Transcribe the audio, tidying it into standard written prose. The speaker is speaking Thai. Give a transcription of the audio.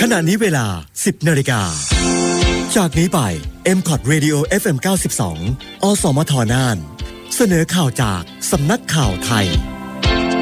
ขณะนี้เวลา 10 นาฬิกาจากนี้ไป MCOT Radio FM 92 อสมทน่านเสนอข่าวจากสำนักข่าวไทย